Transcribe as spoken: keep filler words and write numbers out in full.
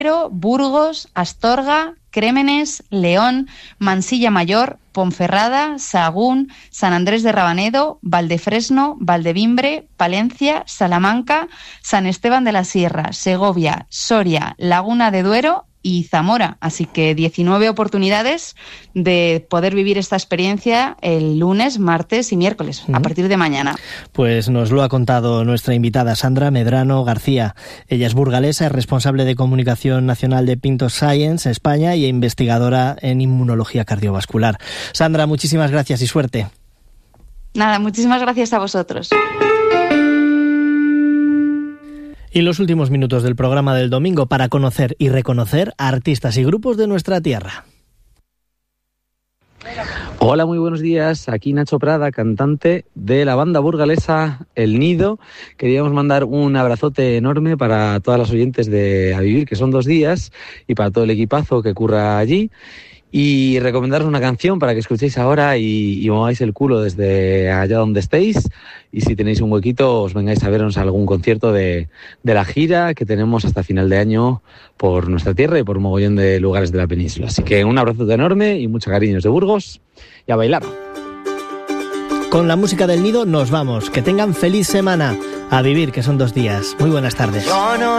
Burgos, Astorga, Crémenes, León, Mansilla Mayor, Ponferrada, Sahagún, San Andrés de Rabanedo, Valdefresno, Valdevimbre, Palencia, Salamanca, San Esteban de la Sierra, Segovia, Soria, Laguna de Duero y Zamora. Así que diecinueve oportunidades de poder vivir esta experiencia el lunes, martes y miércoles, uh-huh. a partir de mañana. Pues nos lo ha contado nuestra invitada Sandra Medrano García. Ella es burgalesa, es responsable de comunicación nacional de Pinto Science España y investigadora en inmunología cardiovascular. Sandra, muchísimas gracias y suerte. Nada, muchísimas gracias a vosotros. Y los últimos minutos del programa del domingo para conocer y reconocer a artistas y grupos de nuestra tierra. Hola, muy buenos días. Aquí Nacho Prada, cantante de la banda burgalesa El Nido. Queríamos mandar un abrazote enorme para todas las oyentes de A Vivir, que son dos días, y para todo el equipazo que curra allí. Y recomendaros una canción para que escuchéis ahora y, y mováis el culo desde allá donde estéis. Y si tenéis un huequito, os vengáis a vernos a algún concierto de, de la gira que tenemos hasta final de año por nuestra tierra y por un mogollón de lugares de la península. Así que un abrazo enorme y muchos cariños de Burgos y a bailar. Con la música del Nido nos vamos. Que tengan feliz semana. A vivir, que son dos días. Muy buenas tardes.